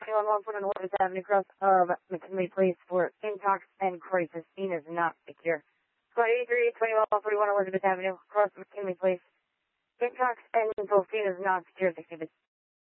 21 on Elizabeth Avenue, across of McKinley Place for intox and crisis. Scene is not secure. Squad 83, 21 Elizabeth Avenue, across McKinley Place. Intox and info scene is not secure.